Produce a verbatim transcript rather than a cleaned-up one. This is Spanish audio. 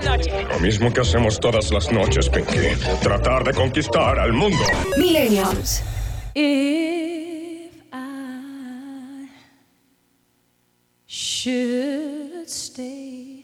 noche. Lo mismo que hacemos todas las noches, Pinky. Tratar de conquistar al mundo. Millennials. If I should stay,